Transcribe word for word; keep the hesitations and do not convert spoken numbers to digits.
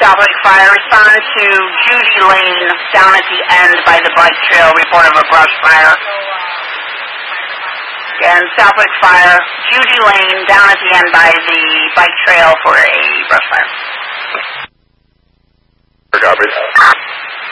Southwick Fire, respond to Judy Lane down at the end by the bike trail, report of a brush fire. Again, Southwick Fire, Judy Lane down at the end by the bike trail for a brush fire. Copy.